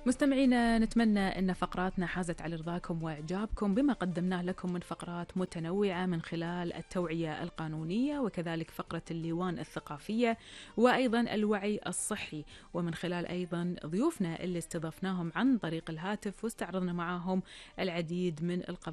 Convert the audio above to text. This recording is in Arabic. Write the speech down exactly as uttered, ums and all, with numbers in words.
مستمعينا، نتمنى أن فقراتنا حازت على رضاكم وإعجابكم بما قدمناه لكم من فقرات متنوعة من خلال التوعية القانونية، وكذلك فقرة الليوان الثقافية، وأيضا الوعي الصحي، ومن خلال أيضا ضيوفنا اللي استضفناهم عن طريق الهاتف واستعرضنا معهم العديد من القضايا